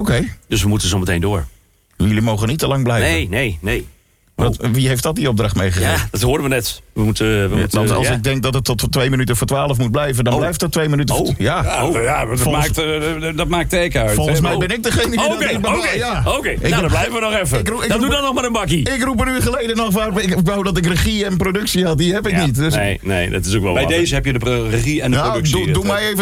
Oké. Dus we moeten zo meteen door. Jullie mogen niet te lang blijven. Nee. Wie heeft dat die opdracht meegegeven? Ja, dat hoorden we net. We moeten Want als ik denk dat het tot 2 minuten voor 12 moet blijven... dan blijft het 2 minuten voor... Ja, Dat maakt teken uit. volgens mij ben ik degene die dat niet bepaalt. Oké. Nou, dan blijven we nog even. Dan doe dan nog maar een bakkie. Ik roep een uur geleden nog waar ik wou dat ik regie en productie had. Die heb ik niet. Dus... Nee, dat is ook wel Bij wat. deze heb je de regie en de productie. Doe mij even